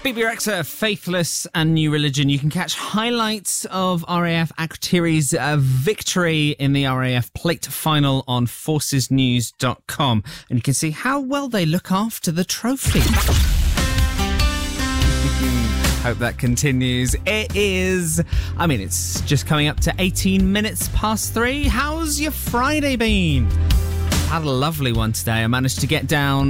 Bebe Rexha, Faithless and New Religion. You can catch highlights of RAF Akrotiri's victory in the RAF Plate Final on forcesnews.com. And you can see how well they look after the trophy. Hope that continues. It's just coming up to 18 minutes past 3. How's your Friday been? Had a lovely one today. I managed to get down